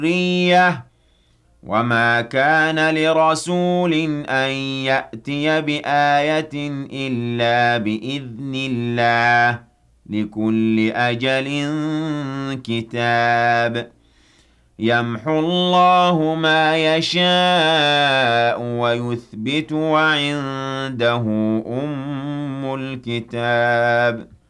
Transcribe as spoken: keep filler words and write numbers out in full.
ذرية وما كان لرسول أن يأتي بآية إلا بإذن الله لكل أجل كتاب يمحو الله ما يشاء ويثبت وعنده أم الكتاب